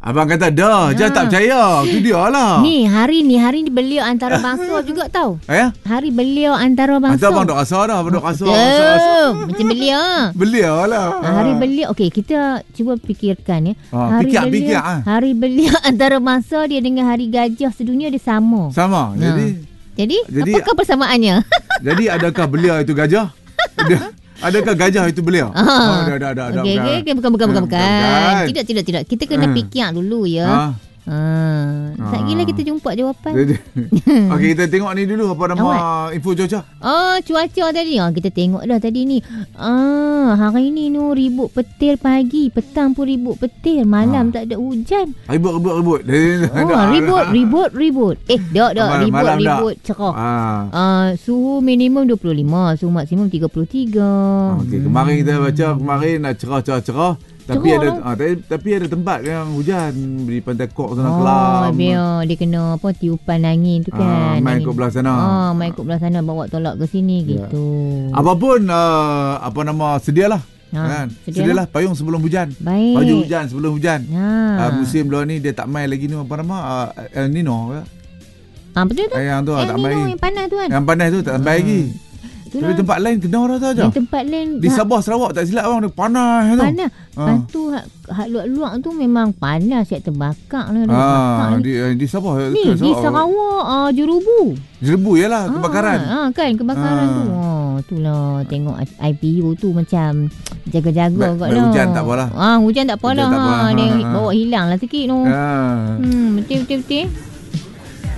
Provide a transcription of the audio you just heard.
Abang kata dah, jangan tak percaya. Itu dia lah. Ni hari ni beliau antarabangsa juga tahu. Ya? Hari beliau antarabangsa. Atau abang dok rasa dah, dok rasa. Macam beliau. Beliau lah. Hari beliau. Okey, kita cuba fikirkan ya. Hari Fikir. Hari beliau antarabangsa dia dengan hari gajah sedunia dia sama. Sama. Jadi apakah persamaannya? Jadi adakah beliau itu gajah? Adakah gajah itu beliau? Dah. Okey, bukan. Tidak. Kita kena fikir dulu ya. Tak gila kita jumpa jawapan. Okey, kita tengok ni dulu apa nama info cuaca. Cuaca tadi. Kita tengok dah tadi ni. Hari ni ribut petir pagi, petang pun ribut petir, malam tak ada hujan. Ribut. Ribut. Ribut cerah. Suhu minimum 25, suhu maksimum 33. Okey, kemarin kita baca cerah. Tapi ada tempat yang hujan di Pantai Kok sana Kelang. Dia kena tiupan angin tu kan. Main kat belah sana. Main kat belah sana bawa tolak ke sini gitu. Apapun sedialah. Kan? Sedialah payung sebelum hujan. Baik. Baju hujan sebelum hujan. Musim luar ni dia tak main lagi ni El Nino. Betul tu. Yang tu tak main. Yang panas tu kan. Yang panas tu tak sampai lagi. Tapi tempat lain kena dah saja. Tempat lain di Sabah Sarawak tak silap bang, dia panas tu. Lepas tu hak luak-luak tu memang panas, siap terbakar lah. Di Sabah ni di Sarawak Jerubu yalah kebakaran. Kebakaran tu. Itulah tengok IPU tu macam jaga-jaga kat lah. Hujan tak apalah. Hujan tak apalah. Dia bawa hilang lah sikit tu. Betul.